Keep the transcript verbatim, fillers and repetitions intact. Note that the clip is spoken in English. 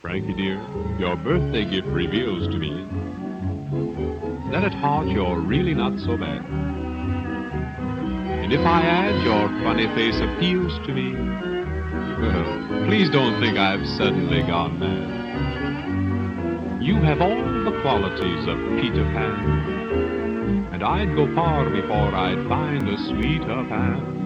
Frankie dear, your birthday gift reveals to me that at heart you're really not so bad. And if I add your funny face appeals to me, well, please don't think I've suddenly gone mad. You have all the qualities of Peter Pan, and I'd go far before I'd find a sweeter Pan.